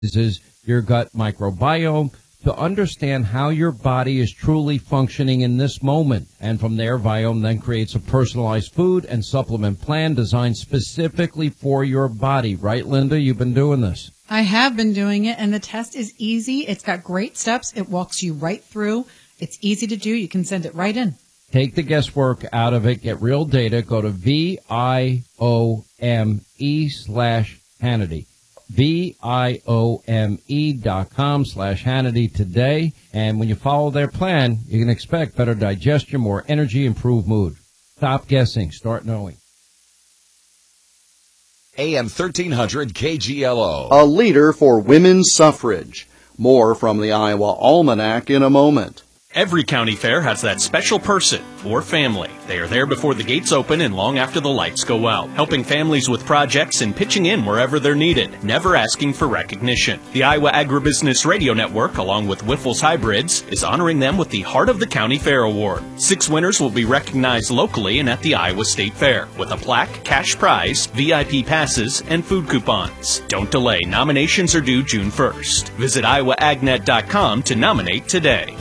is your gut microbiome to understand how your body is truly functioning in this moment. And from there, Viome then creates a personalized food and supplement plan designed specifically for your body. Right, Linda? You've been doing this. I have been doing it, and the test is easy. It's got great steps. It walks you right through. It's easy to do. You can send it right in. Take the guesswork out of it. Get real data. Go to VIOME/Hannity. VIOME.com/Hannity today. And when you follow their plan, you can expect better digestion, more energy, improved mood. Stop guessing. Start knowing. AM 1300 KGLO. A leader for women's suffrage. More from the Iowa Almanac in a moment. Every county fair has that special person or family. They are there before the gates open and long after the lights go out, helping families with projects and pitching in wherever they're needed, never asking for recognition. The Iowa Agribusiness Radio Network, along with Wiffles Hybrids, is honoring them with the Heart of the County Fair Award. 6 winners will be recognized locally and at the Iowa State Fair, with a plaque, cash prize, VIP passes, and food coupons. Don't delay. Nominations are due June 1st. Visit iowaagnet.com to nominate today.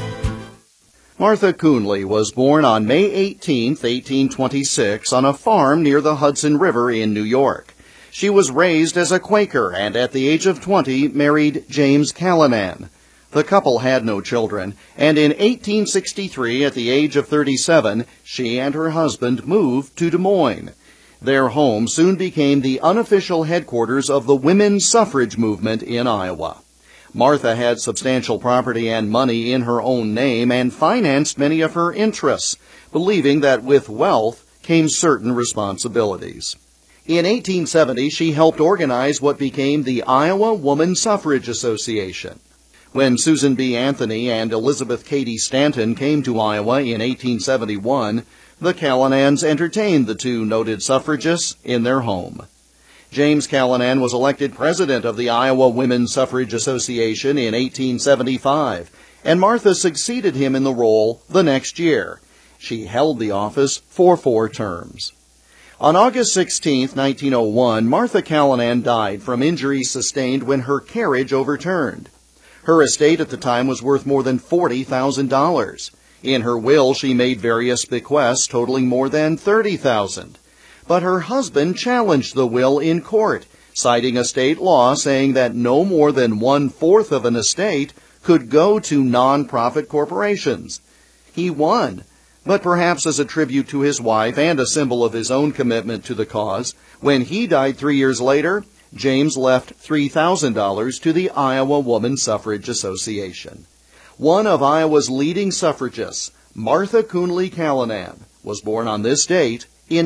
Martha Coonley was born on May 18, 1826, on a farm near the Hudson River in New York. She was raised as a Quaker and at the age of 20 married James Callanan. The couple had no children, and in 1863, at the age of 37, she and her husband moved to Des Moines. Their home soon became the unofficial headquarters of the women's suffrage movement in Iowa. Martha had substantial property and money in her own name and financed many of her interests, believing that with wealth came certain responsibilities. In 1870, she helped organize what became the Iowa Woman Suffrage Association. When Susan B. Anthony and Elizabeth Cady Stanton came to Iowa in 1871, the Callanans entertained the two noted suffragists in their home. James Callanan was elected president of the Iowa Women's Suffrage Association in 1875, and Martha succeeded him in the role the next year. She held the office for 4 terms. On August 16, 1901, Martha Callanan died from injuries sustained when her carriage overturned. Her estate at the time was worth more than $40,000. In her will, she made various bequests totaling more than $30,000. But her husband challenged the will in court, citing a state law saying that no more than 1/4 of an estate could go to non-profit corporations. He won, but perhaps as a tribute to his wife and a symbol of his own commitment to the cause, when he died 3 years later, James left $3,000 to the Iowa Woman Suffrage Association. One of Iowa's leading suffragists, Martha Coonley Callanan, was born on this date in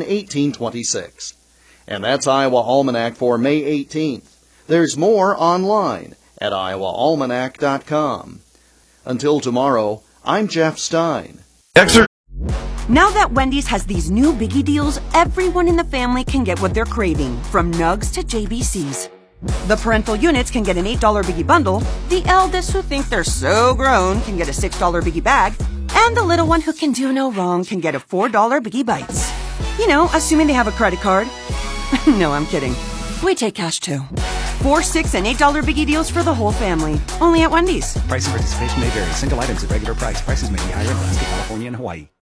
1826. And that's Iowa Almanac for May 18th. There's more online at iowaalmanac.com. Until tomorrow, I'm Jeff Stein. Now that Wendy's has these new biggie deals, everyone in the family can get what they're craving, from nugs to JBCs. The parental units can get an $8 biggie bundle, the eldest who think they're so grown can get a $6 biggie bag, and the little one who can do no wrong can get a $4 biggie bites. You know, assuming they have a credit card. No, I'm kidding. We take cash too. 4, $6, and $8 biggie deals for the whole family. Only at Wendy's. Price and participation may vary. Single items at regular price. Prices may be higher in Alaska, California, and Hawaii.